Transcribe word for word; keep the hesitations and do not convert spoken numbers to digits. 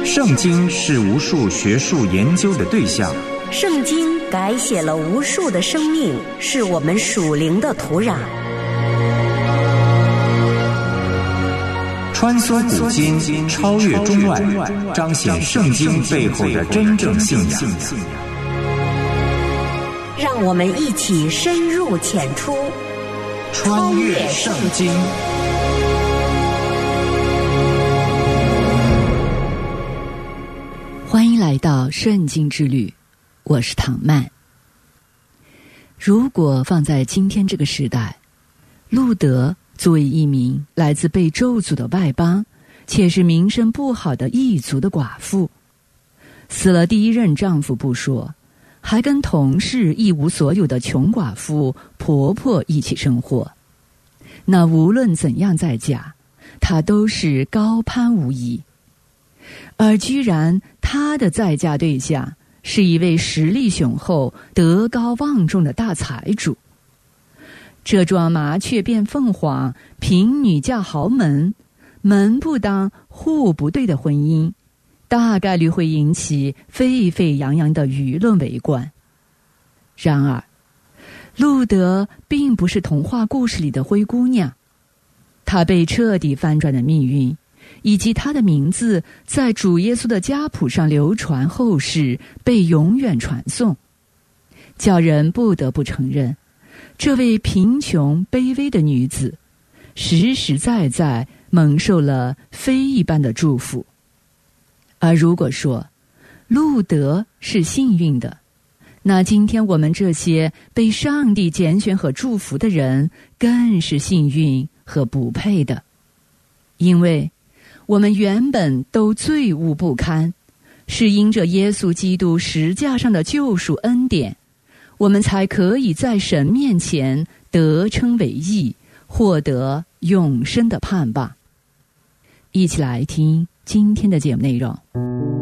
圣经是无数学术研究的对象， 圣经改写了无数的生命，是我们属灵的土壤。 穿梭古今，超越中外，彰显圣经背后的真正信仰。 让我们一起深入浅出， 穿越圣经。 欢迎来到圣经之旅，我是唐曼。如果放在今天这个时代，路德作为一名来自被咒诅的外邦，且是名声不好的异族的寡妇，死了第一任丈夫不说，还跟同是一无所有的穷寡妇婆婆一起生活，那无论怎样再嫁，她都是高攀无疑。而居然她的再嫁对象是一位实力雄厚、德高望重的大财主。这桩麻雀变凤凰、贫女嫁豪门、门不当户不对的婚姻，大概率会引起沸沸扬扬的舆论围观。然而，路德并不是童话故事里的灰姑娘，她被彻底翻转的命运，以及她的名字在主耶稣的家谱上流传后世，被永远传颂，叫人不得不承认，这位贫穷卑微的女子实实在在蒙受了非一般的祝福。而如果说路德是幸运的，那今天我们这些被上帝拣选和祝福的人更是幸运和不配的，因为我们原本都罪恶不堪，是因着耶稣基督十架上的救赎恩典，我们才可以在神面前得称为义，获得永生的盼望。一起来听今天的节目内容。